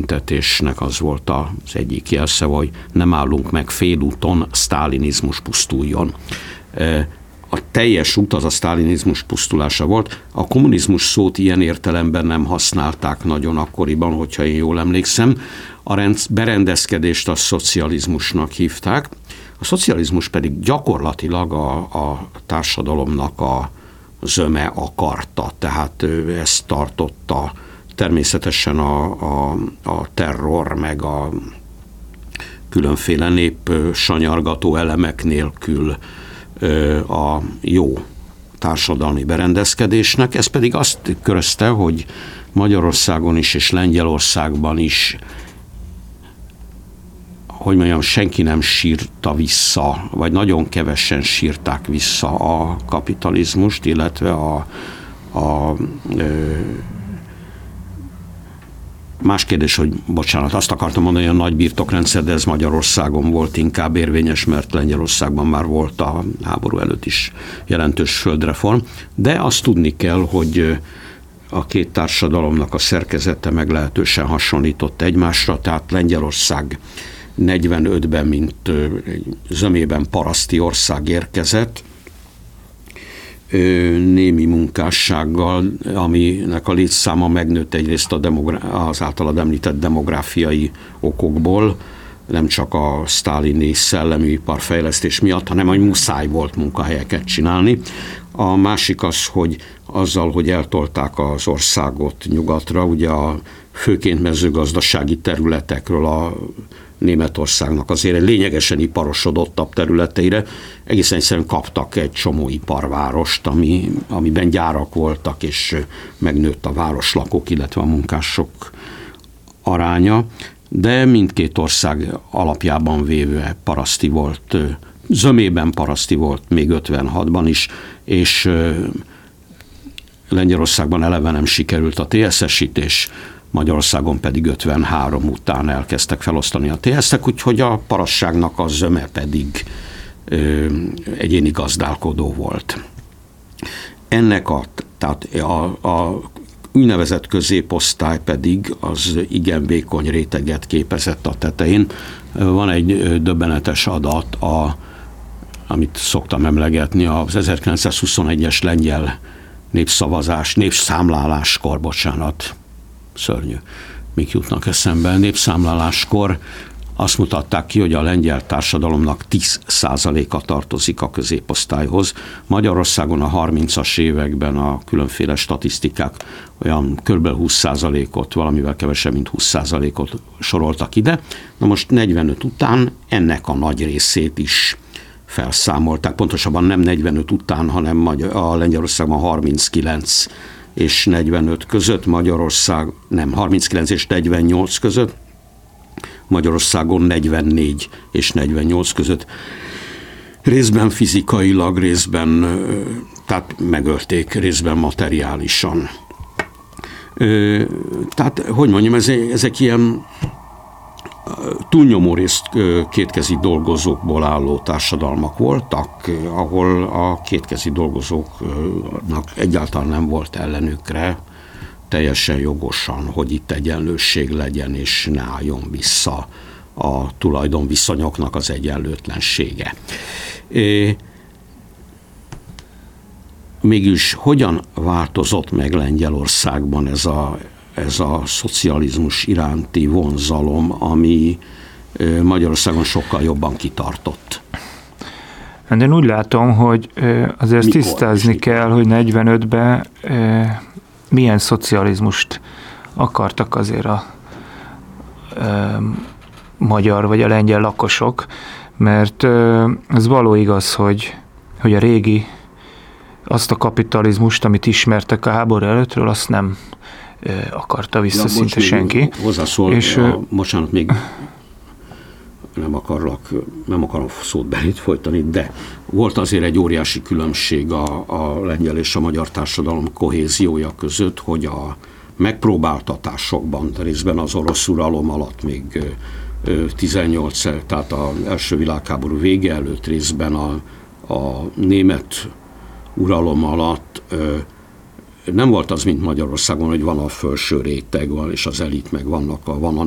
halálbüntetésnek az volt az egyik jelsze, hogy nem állunk meg félúton, sztálinizmus pusztuljon. A teljes út az a sztálinizmus pusztulása volt. A kommunizmus szót ilyen értelemben nem használták nagyon akkoriban, hogyha én jól emlékszem. A berendezkedést a szocializmusnak hívták. A szocializmus pedig gyakorlatilag a társadalomnak a zöme akarta, tehát ezt tartotta természetesen a terror, meg a különféle nép sanyargató elemek nélkül a jó társadalmi berendezkedésnek. Ez pedig azt körözte, hogy Magyarországon is és Lengyelországban is, hogy mondjam, senki nem sírta vissza, vagy nagyon kevesen sírták vissza a kapitalizmust, illetve más kérdés, hogy bocsánat, azt akartam mondani, hogy a nagy birtokrendszer, de ez Magyarországon volt inkább érvényes, mert Lengyelországban már volt a háború előtt is jelentős földreform, de azt tudni kell, hogy a két társadalomnak a szerkezete meglehetősen hasonlított egymásra, tehát Lengyelország 45-ben, mint zömében paraszti ország érkezett, némi munkássággal, aminek a létszáma megnőtt egyrészt az általad említett demográfiai okokból, nem csak a sztálini szellemi iparfejlesztés miatt, hanem hogy muszáj volt munkahelyeket csinálni. A másik az, hogy azzal, hogy eltolták az országot nyugatra, ugye főként mezőgazdasági területekről a Németországnak azért egy lényegesen iparosodottabb területeire egészen egyszerűen kaptak egy csomó iparvárost, amiben gyárak voltak, és megnőtt a városlakók, illetve a munkások aránya, de mindkét ország alapjában véve paraszti volt, zömében paraszti volt még 56-ban is, és Lengyelországban eleve nem sikerült a TSZ-esítés, Magyarországon pedig 53 után elkezdtek felosztani a TSZ-ek, úgyhogy a parasságnak a zöme pedig egyéni gazdálkodó volt. Ennek tehát a úgynevezett középosztály pedig az igen vékony réteget képezett a tetején. Van egy döbbenetes adat, amit szoktam emlegetni, az 1921-es lengyel népszámláláskor, bocsánat, szörnyű, mik jutnak eszembe, népszámláláskor azt mutatták ki, hogy a lengyel társadalomnak 10%-a tartozik a középosztályhoz. Magyarországon a 30-as években a különféle statisztikák olyan kb. 20%-ot, valamivel kevesebb, mint 20%-ot soroltak ide. Na most 45 után ennek a nagy részét is felszámolták. Pontosabban nem 45 után, hanem a Lengyelországban 39 és 45 között, 39 és 48 között, Magyarországon 44 és 48 között. Részben fizikailag, részben, tehát megölték, részben materiálisan. Tehát, hogy mondjam, ezek ilyen túlnyomó részt kétkezi dolgozókból álló társadalmak voltak, ahol a kétkezi dolgozóknak egyáltalán nem volt ellenükre teljesen jogosan, hogy itt egyenlőség legyen, és ne álljon vissza a tulajdonviszonyoknak az egyenlőtlensége. Mégis hogyan változott meg Lengyelországban ez a szocializmus iránti vonzalom, ami Magyarországon sokkal jobban kitartott? De én úgy látom, hogy azért tisztázni kell, hogy 45-ben milyen szocializmust akartak azért a magyar vagy a lengyel lakosok, mert ez való igaz, hogy a régi, azt a kapitalizmust, amit ismertek a háború előttről, azt nem akarta vissza szinte senki. Hozzászól, és bocsánat, még nem akarom szót belét folytani, de volt azért egy óriási különbség a lengyel és a magyar társadalom kohéziója között, hogy a megpróbáltatásokban, részben az orosz uralom alatt még 18, tehát az első világháború vége előtt, részben a német uralom alatt nem volt az, mint Magyarországon, hogy van a felső réteg, van, és az elit, meg van a